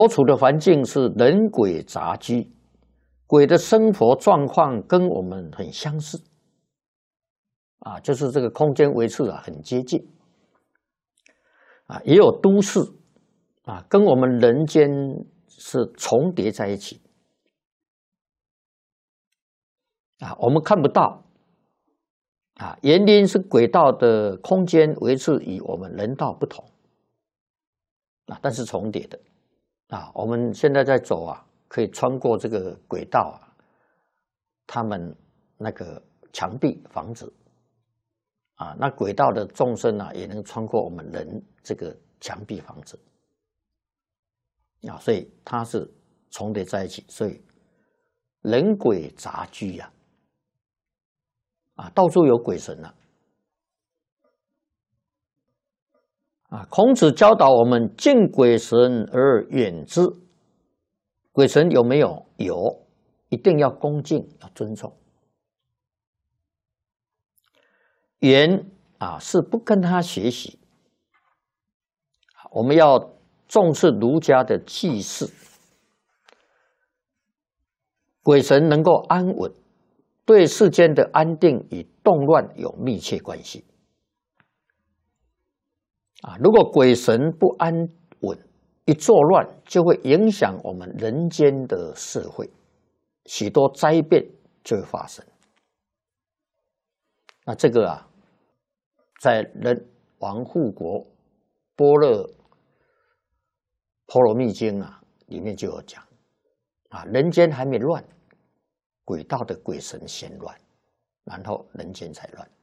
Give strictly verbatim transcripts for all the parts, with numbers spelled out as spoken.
所处的环境是人鬼杂居，鬼的生活状况跟我们很相似，啊，就是这个空间维次啊很接近，啊，也有都市，啊，跟我们人间是重叠在一起，啊，我们看不到，啊，原因是轨道的空间维次与我们人道不同，啊，但是重叠的。啊，我们现在在走啊，可以穿过这个轨道啊，他们那个墙壁房子啊，那轨道的众生啊，也能穿过我们人这个墙壁房子啊，所以它是重叠在一起，所以人鬼杂居呀，啊，到处有鬼神啊。啊，孔子教导我们敬鬼神而远之。鬼神有没有？有，一定要恭敬，要尊重。远啊，是不跟他学习。我们要重视儒家的祭祀。鬼神能够安稳，对世间的安定与动乱有密切关系。啊，如果鬼神不安稳，一作乱，就会影响我们人间的社会，许多灾变就会发生。那这个啊，在《人王护国般若波罗蜜经》啊里面就有讲，啊，人间还没乱，鬼道的鬼神先乱，然后人间才乱。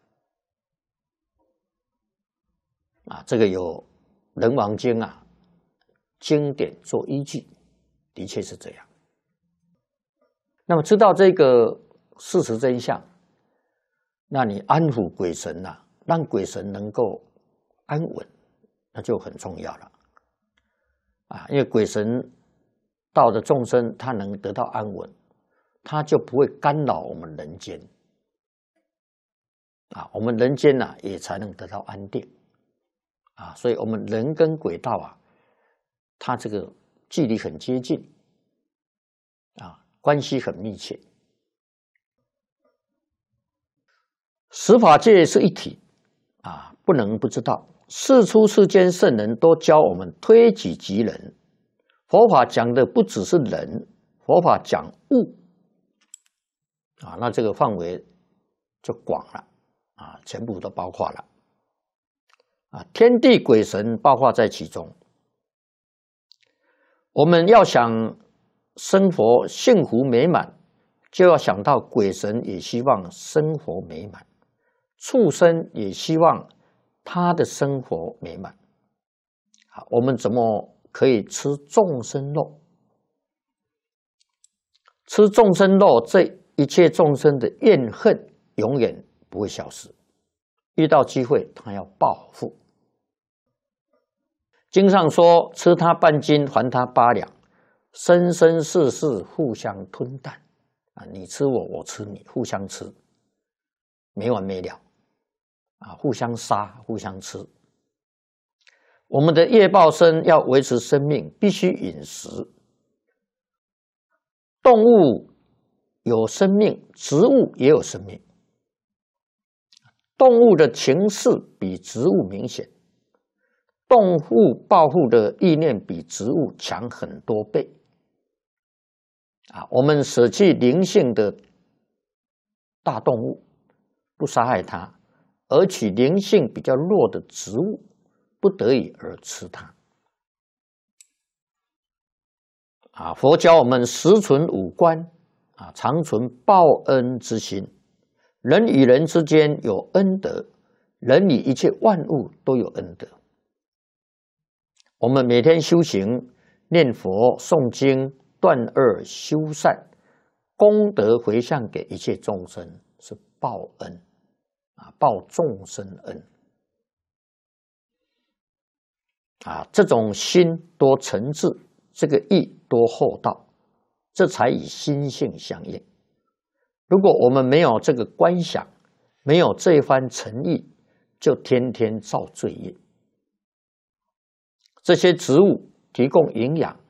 啊，这个有《人王经》啊，经典做依据，的确是这样。那么知道这个事实真相，那你安抚鬼神呐、啊，让鬼神能够安稳，那就很重要了。啊，因为鬼神道的众生，他能得到安稳，他就不会干扰我们人间。啊，我们人间呐、啊，也才能得到安定。啊，所以我们人跟鬼道啊，它这个距离很接近，啊，关系很密切。十法界是一体，啊，不能不知道。世出世间圣人都教我们推己及人，佛法讲的不只是人，佛法讲物，啊，那这个范围就广了，啊，全部都包括了。啊，天地鬼神包括在其中。我们要想生活幸福美满，就要想到鬼神也希望生活美满，畜生也希望他的生活美满。好，我们怎么可以吃众生肉？吃众生肉，这一切众生的怨恨永远不会消失。遇到机会，他要报复。经上说：“吃他半斤，还他八两，生生世世互相吞啖。”啊，你吃我，我吃你，互相吃，没完没了。啊，互相杀，互相吃。我们的业报身要维持生命，必须饮食。动物有生命，植物也有生命。动物的情势比植物明显，动物报复的意念比植物强很多倍。啊，我们舍弃灵性的大动物，不杀害它，而取灵性比较弱的植物，不得已而吃它。啊，佛教我们实存五观，啊，常存报恩之心。人与人之间有恩德，人与一切万物都有恩德。我们每天修行、念佛、诵经、断恶修善，功德回向给一切众生，是报恩啊，报众生恩啊。这种心多诚挚，这个义多厚道，这才与心性相应。如果我们没有这个观想，没有这一番诚意，就天天造罪业。这些植物提供营养，